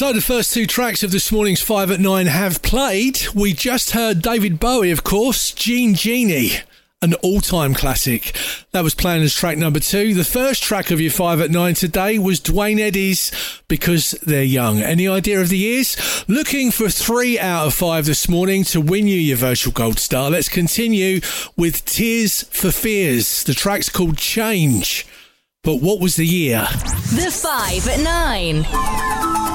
So the first two tracks of this morning's 5 at 9 have played. We just heard David Bowie, of course, Genie, an all-time classic. That was playing as track number 2. The first track of your 5 at 9 today was Duane Eddy's Because They're Young. Any idea of the years? Looking for 3 out of 5 this morning to win you your virtual gold star. Let's continue with Tears for Fears. The track's called Change. But what was the year? The 5 at 9.